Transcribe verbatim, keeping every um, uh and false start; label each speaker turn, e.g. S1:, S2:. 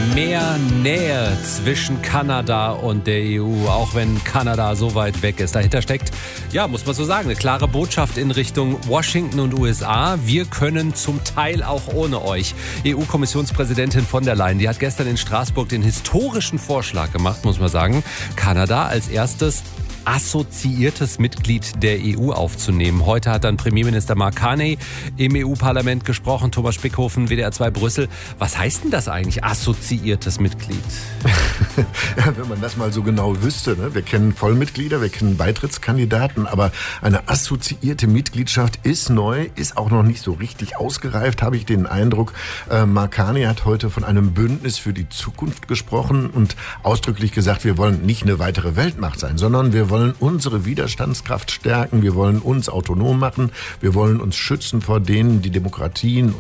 S1: Mehr Nähe zwischen Kanada und der E U, auch wenn Kanada so weit weg ist. Dahinter steckt, ja, muss man so sagen, eine klare Botschaft in Richtung Washington und U S A. Wir können zum Teil auch ohne euch. E U-Kommissionspräsidentin von der Leyen, die hat gestern in Straßburg den historischen Vorschlag gemacht, muss man sagen, Kanada als erstes assoziiertes Mitglied der E U aufzunehmen. Heute hat dann Premierminister Mark Carney im E U-Parlament gesprochen. Thomas Spickhofen, W D R zwei Brüssel. Was heißt denn das eigentlich, assoziiertes Mitglied?
S2: Ja, wenn man das mal so genau wüsste, ne? Wir kennen Vollmitglieder, wir kennen Beitrittskandidaten, aber eine assoziierte Mitgliedschaft ist neu, ist auch noch nicht so richtig ausgereift, habe ich den Eindruck. Äh, Mark Carney hat heute von einem Bündnis für die Zukunft gesprochen und ausdrücklich gesagt, wir wollen nicht eine weitere Weltmacht sein, sondern wir wollen unsere Widerstandskraft stärken, wir wollen uns autonom machen, wir wollen uns schützen vor denen, die Demokratien